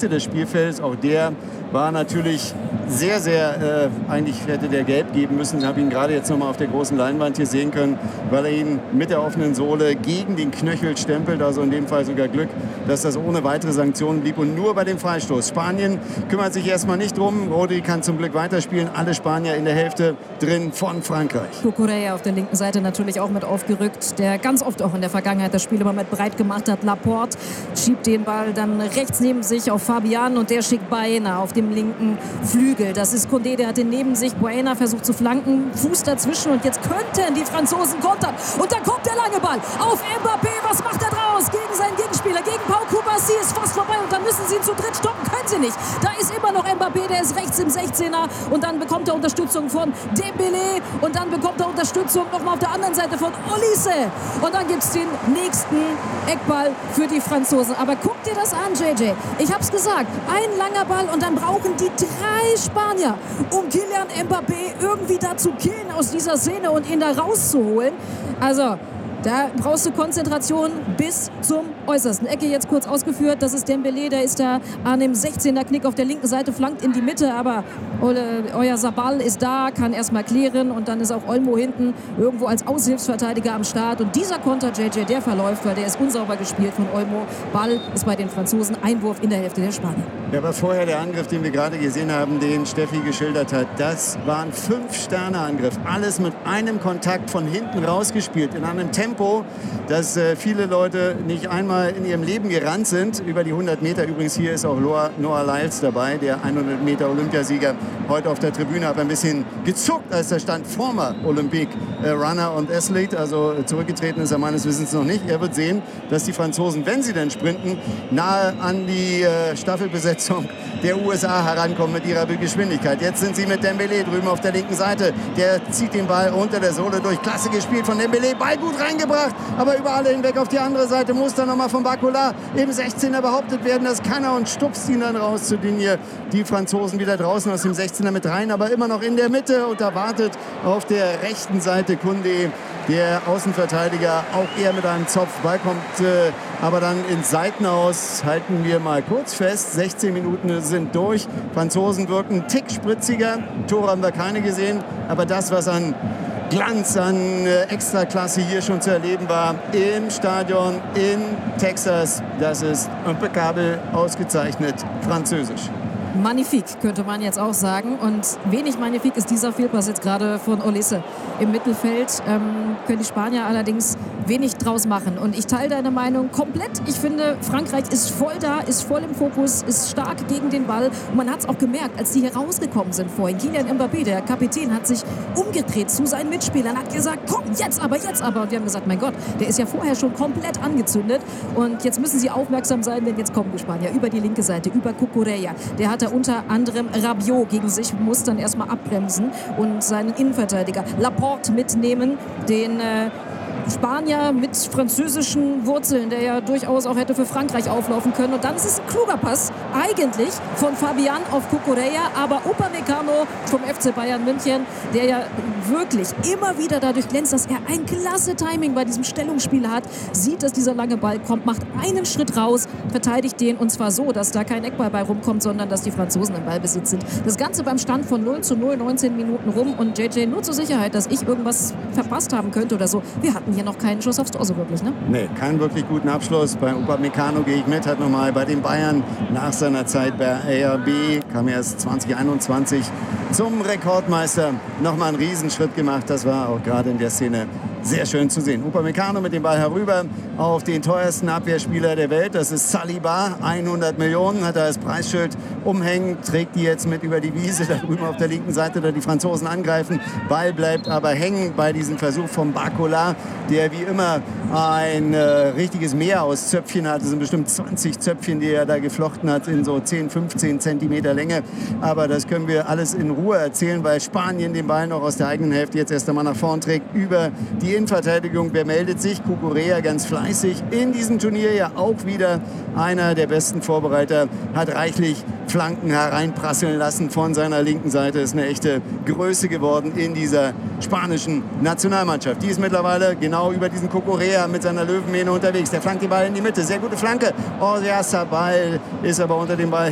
Mitte des Spielfelds. Auch der war natürlich sehr, sehr, eigentlich hätte der gelb geben müssen. Ich habe ihn gerade jetzt nochmal auf der großen Leinwand hier sehen können, weil er ihn mit der offenen Sohle gegen den Knöchel stempelt. Also in dem Fall sogar Glück, dass das ohne weitere Sanktionen blieb und nur bei dem Freistoß. Spanien kümmert sich erstmal nicht drum. Rodri kann zum Glück weiterspielen. Alle Spanier in der Hälfte drin von Frankreich. Cucurella auf der linken Seite natürlich auch mit aufgerückt, der ganz oft auch in der Vergangenheit das Spiel immer mit breit gemacht hat. Laporte schiebt den Ball dann rechts neben sich auf Fabian und der schickt Baena auf dem linken Flügel. Das ist Condé, der hat den neben sich. Baena versucht zu flanken, Fuß dazwischen und jetzt könnten die Franzosen kontern. Und dann kommt der lange Ball auf Mbappé. Was macht er draus? Gegen seinen Gegenspieler, gegen Pau Cubarsí, ist fast vorbei und dann müssen sie ihn zu dritt stoppen. Können sie nicht. Da ist immer noch Mbappé, der ist rechts im 16er und dann bekommt er Unterstützung von Dembélé und dann bekommt er Unterstützung nochmal auf der anderen Seite von Olise. Und dann gibt es den nächsten Eckball für die Franzosen. Aber guck dir das an, JJ. Ich hab's gesagt, ein langer Ball und dann brauchen die 3 Spanier, um Kylian Mbappé irgendwie da zu killen aus dieser Szene und ihn da rauszuholen. Also, da brauchst du Konzentration bis zum Äußersten. Ecke jetzt kurz ausgeführt, das ist Dembélé, der ist da an dem 16er Knick auf der linken Seite, flankt in die Mitte, aber Oyarzabal ist da, kann erstmal klären und dann ist auch Olmo hinten irgendwo als Aushilfsverteidiger am Start und dieser Konter, JJ, der verläuft, weil der ist unsauber gespielt von Olmo. Ball ist bei den Franzosen, Einwurf in der Hälfte der Spanier. Ja, aber vorher der Angriff, den wir gerade gesehen haben, den Steffi geschildert hat, das war ein 5-Sterne-Angriff. Alles mit einem Kontakt von hinten rausgespielt, in einem Tempo, dass viele Leute nicht einmal in ihrem Leben gerannt sind. Über die 100 Meter, übrigens hier ist auch Noah Lyles dabei, der 100 Meter Olympiasieger, heute auf der Tribüne, hat ein bisschen gezuckt, als da stand former Olympic Runner und Athlete, also zurückgetreten ist er meines Wissens noch nicht. Er wird sehen, dass die Franzosen, wenn sie denn sprinten, nahe an die Staffelbesetzung der USA herankommen mit ihrer Geschwindigkeit. Jetzt sind sie mit Dembélé drüben auf der linken Seite. Der zieht den Ball unter der Sohle durch. Klasse gespielt von Dembélé. Ball gut reingebracht, aber über alle hinweg auf die andere Seite. Muss dann nochmal von Barcola im 16er behauptet werden. Das kann er und stupst ihn dann raus zur Linie. Die Franzosen wieder draußen aus dem 16er mit rein, aber immer noch in der Mitte und da wartet auf der rechten Seite Koundé, der Außenverteidiger, auch er mit einem Zopf. Ball kommt aber dann ins Seitenaus. Halten wir mal kurz fest. 16 Minuten sind durch. Franzosen wirken einen Tick spritziger. Tore haben wir keine gesehen. Aber das, was an Glanz, an Extraklasse hier schon zu erleben war im Stadion in Texas, das ist impeccable, ausgezeichnet französisch. Magnifique, könnte man jetzt auch sagen. Und wenig magnifique ist dieser Fehlpass jetzt gerade von Olise im Mittelfeld. Können die Spanier allerdings wenig draus machen. Und ich teile deine Meinung komplett. Ich finde, Frankreich ist voll da, ist voll im Fokus, ist stark gegen den Ball. Und man hat es auch gemerkt, als die hier rausgekommen sind vorhin. Kylian Mbappé, der Kapitän, hat sich umgedreht zu seinen Mitspielern, hat gesagt, komm, jetzt aber, jetzt aber. Und wir haben gesagt, mein Gott, der ist ja vorher schon komplett angezündet. Und jetzt müssen sie aufmerksam sein, denn jetzt kommen die Spanier über die linke Seite, über Cucurella. Der hat unter anderem Rabiot gegen sich, muss dann erstmal abbremsen und seinen Innenverteidiger Laporte mitnehmen, den Spanier mit französischen Wurzeln, der ja durchaus auch hätte für Frankreich auflaufen können. Und dann ist es ein kluger Pass, eigentlich von Fabian auf Cucurella, aber Upamecano vom FC Bayern München, der ja wirklich immer wieder dadurch glänzt, dass er ein klasse Timing bei diesem Stellungsspiel hat, sieht, dass dieser lange Ball kommt, macht einen Schritt raus, verteidigt den und zwar so, dass da kein Eckball bei rumkommt, sondern dass die Franzosen im Ballbesitz sind. Das Ganze beim Stand von 0:0, 19 Minuten rum und JJ, nur zur Sicherheit, dass ich irgendwas verpasst haben könnte oder so. Wir hatten hier noch keinen Schuss aufs Tor so wirklich, ne? Nee, keinen wirklich guten Abschluss. Bei Upamecano gehe ich mit, hat nochmal bei den Bayern nach seiner Zeit bei RB, kam erst 2021 zum Rekordmeister, nochmal einen Riesenschritt gemacht. Das war auch gerade in der Szene sehr schön zu sehen. Upamecano mit dem Ball herüber auf den teuersten Abwehrspieler der Welt. Das ist Saliba. 100 Millionen hat er als Preisschild umhängen. Trägt die jetzt mit über die Wiese da drüben auf der linken Seite, da die Franzosen angreifen. Ball bleibt aber hängen bei diesem Versuch von Barcola, der wie immer ein richtiges Meer aus Zöpfchen hat. Das sind bestimmt 20 Zöpfchen, die er da geflochten hat in so 10, 15 Zentimeter Länge. Aber das können wir alles in Ruhe erzählen, weil Spanien den Ball noch aus der eigenen Hälfte jetzt erst einmal nach vorn trägt über die Innenverteidigung. Wer meldet sich? Cucurella ganz fleißig in diesem Turnier, ja auch wieder einer der besten Vorbereiter, hat reichlich Flanken hereinprasseln lassen von seiner linken Seite. Ist eine echte Größe geworden in dieser spanischen Nationalmannschaft. Die ist mittlerweile genau über diesen Cucurella mit seiner Löwenmähne unterwegs. Der flankt den Ball in die Mitte. Sehr gute Flanke. Oyarzabal ist aber unter dem Ball